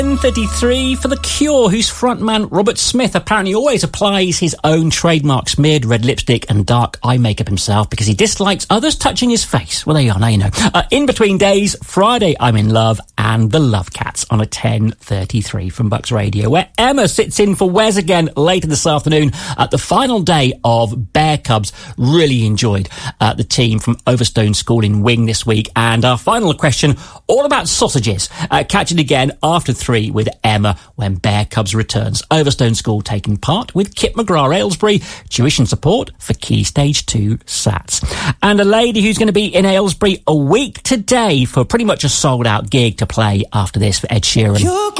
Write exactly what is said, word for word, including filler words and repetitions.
ten thirty-three for The Cure, whose frontman Robert Smith apparently always applies his own trademark smeared red lipstick and dark eye makeup himself because he dislikes others touching his face. Well, there you are, now you know. Uh, in between days, Friday, I'm in Love, and The Love Cats on a ten thirty-three from Bucks Radio, where Emma sits in for Wes again later this afternoon at the final day of Bear Cubs. Really enjoyed uh, the team from Overstone School in Wing this week. And our final question, all about sausages. Uh, catch it again after three with Emma when Bear Cubs returns. Overstone School taking part with Kit McGrath Aylesbury, tuition support for Key Stage two SATs. And a lady who's going to be in Aylesbury a week today for pretty much a sold-out gig to play after this for Ed Sheeran. You're